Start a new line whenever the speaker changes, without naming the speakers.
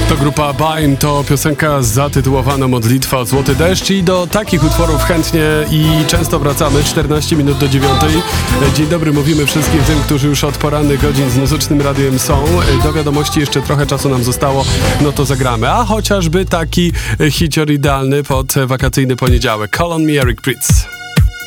To grupa Baim, to piosenka zatytułowana Modlitwa o Złoty Deszcz i do takich utworów chętnie i często wracamy. 14 minut do 9. Dzień dobry, mówimy wszystkim tym, którzy już od porannych godzin z Muzycznym Radiem są. Do wiadomości jeszcze trochę czasu nam zostało, no to zagramy. A chociażby taki hicior idealny pod wakacyjny poniedziałek. Call on me, Eric Prydz.